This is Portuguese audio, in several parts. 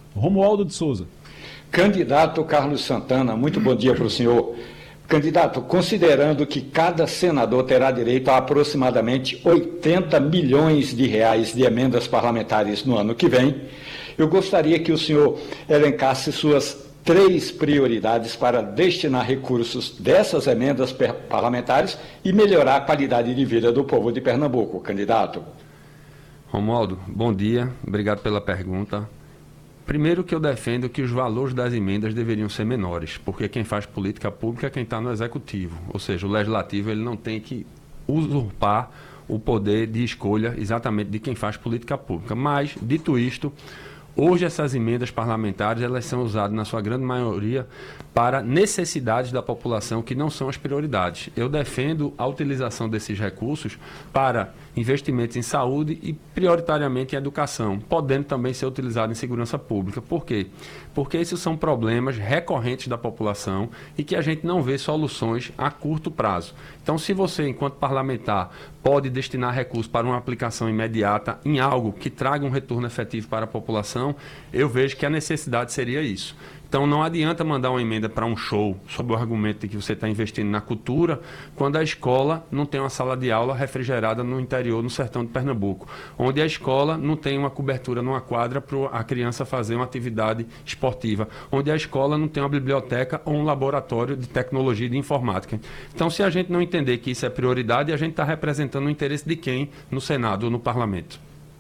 Romualdo de Souza. Candidato Carlos Santana, muito bom dia para o senhor. Candidato, considerando que cada senador terá direito a aproximadamente 80 milhões de reais de emendas parlamentares no ano que vem, eu gostaria que o senhor elencasse suas 3 prioridades para destinar recursos dessas emendas parlamentares e melhorar a qualidade de vida do povo de Pernambuco, candidato. Romualdo, bom dia, obrigado pela pergunta. Primeiro que eu defendo que os valores das emendas deveriam ser menores, porque quem faz política pública é quem está no executivo, ou seja, o legislativo ele não tem que usurpar o poder de escolha exatamente de quem faz política pública. Mas, dito isto, hoje essas emendas parlamentares elas são usadas na sua grande maioria para necessidades da população que não são as prioridades. Eu defendo a utilização desses recursos para investimentos em saúde e prioritariamente em educação, podendo também ser utilizado em segurança pública. Por quê? Porque esses são problemas recorrentes da população e que a gente não vê soluções a curto prazo. Então, se você, enquanto parlamentar, pode destinar recursos para uma aplicação imediata em algo que traga um retorno efetivo para a população, eu vejo que a necessidade seria isso. Então, não adianta mandar uma emenda para um show sob o argumento de que você está investindo na cultura, quando a escola não tem uma sala de aula refrigerada no interior, no sertão de Pernambuco, onde a escola não tem uma cobertura numa quadra para a criança fazer uma atividade esportiva, onde a escola não tem uma biblioteca ou um laboratório de tecnologia e de informática. Então, se a gente não entender que isso é prioridade, a gente está representando o interesse de quem no Senado ou no Parlamento?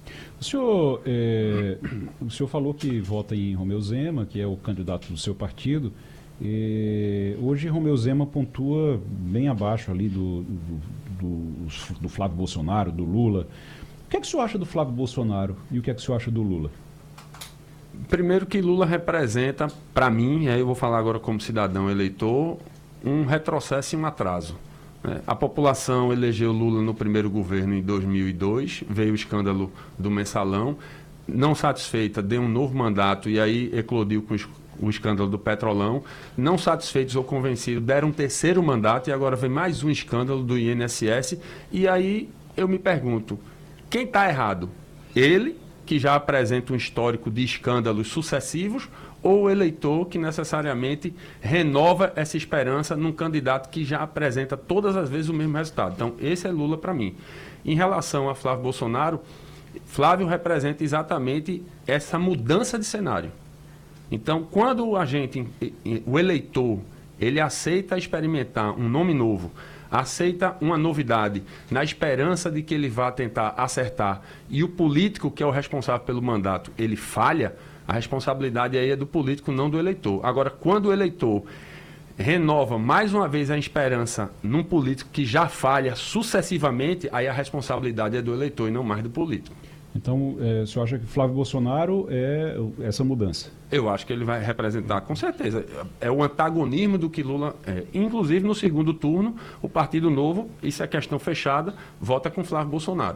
O senhor falou que vota em Romeu Zema, que é o candidato do seu partido. Hoje Romeu Zema pontua bem abaixo ali do Flávio Bolsonaro, do Lula. O que é que o senhor acha do Flávio Bolsonaro e o que é que o senhor acha do Lula? Primeiro que Lula representa, para mim, aí eu vou falar agora como cidadão eleitor, um retrocesso e um atraso. A população elegeu Lula no primeiro governo em 2002, veio o escândalo do Mensalão, não satisfeita, deu um novo mandato e aí eclodiu com o escândalo do Petrolão. Não satisfeitos ou convencidos, deram um terceiro mandato e agora vem mais um escândalo do INSS. E aí eu me pergunto, quem está errado? Ele, que já apresenta um histórico de escândalos sucessivos, ou o eleitor que necessariamente renova essa esperança num candidato que já apresenta todas as vezes o mesmo resultado. Então, esse é Lula para mim. Em relação a Flávio Bolsonaro, Flávio representa exatamente essa mudança de cenário. Então, quando o eleitor, ele aceita experimentar um nome novo, aceita uma novidade, na esperança de que ele vá tentar acertar, e o político, que é o responsável pelo mandato, ele falha, a responsabilidade aí é do político, não do eleitor. Agora, quando o eleitor renova mais uma vez a esperança num político que já falha sucessivamente, aí a responsabilidade é do eleitor e não mais do político. Então, o senhor acha que Flávio Bolsonaro é essa mudança? Eu acho que ele vai representar, com certeza, é o antagonismo do que Lula é. Inclusive, no segundo turno, o Partido Novo, isso é questão fechada, vota com Flávio Bolsonaro.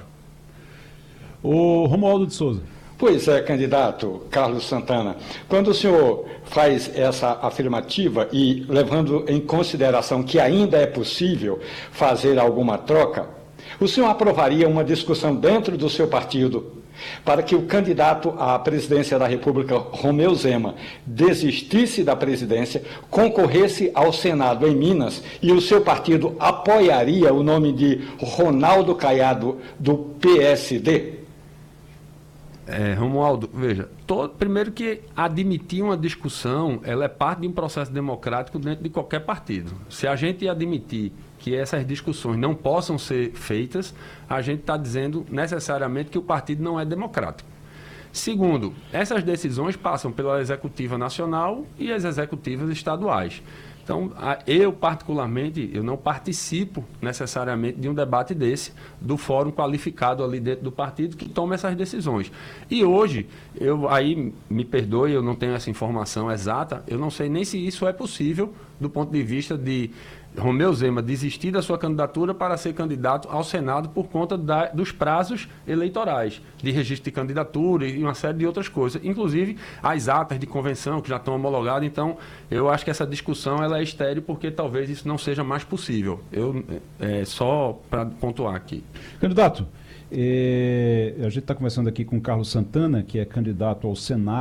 O Romualdo de Souza. Pois é, candidato Carlos Santana, quando o senhor faz essa afirmativa e levando em consideração que ainda é possível fazer alguma troca, o senhor aprovaria uma discussão dentro do seu partido para que o candidato à presidência da República, Romeu Zema, desistisse da presidência, concorresse ao Senado em Minas e o seu partido apoiaria o nome de Ronaldo Caiado, do PSD? Romualdo, veja, primeiro que admitir uma discussão, ela é parte de um processo democrático dentro de qualquer partido. Se a gente admitir que essas discussões não possam ser feitas, a gente está dizendo necessariamente que o partido não é democrático. Segundo, essas decisões passam pela Executiva Nacional e as Executivas Estaduais. Então, eu particularmente, eu não participo necessariamente de um debate desse, do fórum qualificado ali dentro do partido que toma essas decisões. E hoje, aí me perdoe, eu não tenho essa informação exata, eu não sei nem se isso é possível do ponto de vista de Romeu Zema desistir da sua candidatura para ser candidato ao Senado por conta dos prazos eleitorais, de registro de candidatura e uma série de outras coisas, inclusive as atas de convenção que já estão homologadas. Então, eu acho que essa discussão ela é estéril porque talvez isso não seja mais possível. Só para pontuar aqui. Candidato, a gente está conversando aqui com Carlos Santana, que é candidato ao Senado.